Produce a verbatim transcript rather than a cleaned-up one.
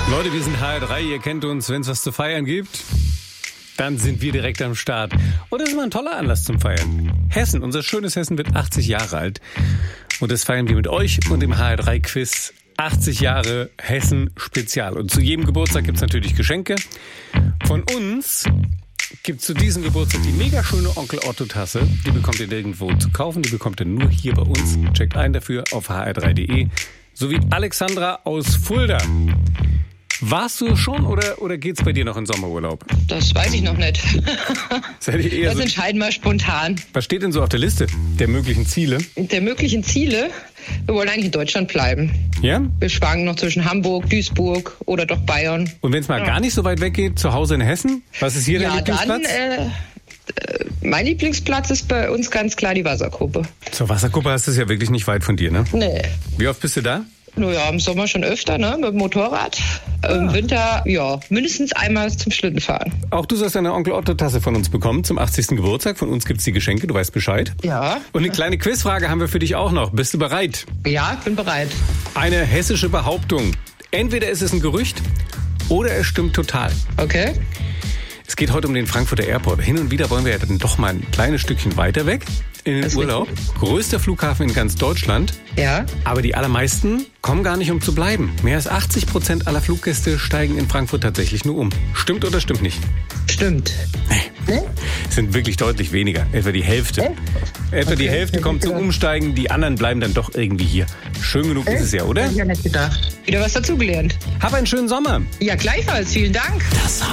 Leute, wir sind H R drei, ihr kennt uns, wenn es was zu feiern gibt, dann sind wir direkt am Start. Und das ist mal ein toller Anlass zum Feiern. Hessen, unser schönes Hessen wird achtzig Jahre alt. Und das feiern wir mit euch und dem H R drei Quiz. achtzig Jahre Hessen Spezial. Und zu jedem Geburtstag gibt's natürlich Geschenke. Von uns gibt's zu diesem Geburtstag die mega schöne Onkel Otto Tasse. Die bekommt ihr nirgendwo zu kaufen, die bekommt ihr nur hier bei uns. Checkt ein dafür auf h r drei punkt de. Sowie Alexandra aus Fulda. Warst du schon oder, oder geht's bei dir noch in Sommerurlaub? Das weiß ich noch nicht. Seid ihr eher das so, entscheiden wir spontan. was steht denn so auf der Liste der möglichen Ziele? Der möglichen Ziele, wir wollen eigentlich in Deutschland bleiben. Ja? Wir schwanken noch zwischen Hamburg, Duisburg oder doch Bayern. Und wenn es mal Ja. gar nicht so weit weg geht, zu Hause in Hessen? Was ist hier Ja, dein dann, Lieblingsplatz? äh, äh, mein Lieblingsplatz ist bei uns ganz klar die Wasserkuppe. Zur Wasserkuppe hast du es ja wirklich nicht weit von dir, ne? Nee. Wie oft bist du da? Naja, im Sommer schon öfter, ne, mit dem Motorrad. Im Winter, ja, mindestens einmal zum Schlittenfahren. Auch du sollst eine Onkel Otto Tasse von uns bekommen zum achtzigsten Geburtstag. Von uns gibt's die Geschenke, du weißt Bescheid. Ja. Und eine kleine Quizfrage haben wir für dich auch noch. Bist du bereit? Ja, ich bin bereit. Eine hessische Behauptung. Entweder ist es ein Gerücht oder es stimmt total. Okay. Es geht heute um den Frankfurter Airport. Hin und wieder wollen wir ja dann doch mal ein kleines Stückchen weiter weg in den Das ist Urlaub. Größter Flughafen in ganz Deutschland. Ja. Aber die allermeisten kommen gar nicht, um zu bleiben. Mehr als achtzig Prozent aller Fluggäste steigen in Frankfurt tatsächlich nur um. Stimmt oder stimmt nicht? Stimmt. Nee. Es sind wirklich deutlich weniger. Etwa die Hälfte. Äh? Etwa die Okay, Hälfte hätte kommt ich zum gedacht. Umsteigen. Die anderen bleiben dann doch irgendwie hier. Schön genug ist es ja, oder? Hätte ich ja nicht gedacht. Wieder was dazugelernt. Hab einen schönen Sommer. Ja, gleichfalls. Vielen Dank. Das